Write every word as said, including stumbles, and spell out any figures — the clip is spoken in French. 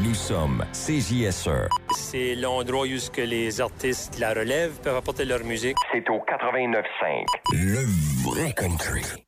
Nous sommes C J S E. C'est l'endroit où ce que les artistes de la relève peuvent apporter leur musique. C'est au quatre-vingt-neuf cinq. Le vrai country.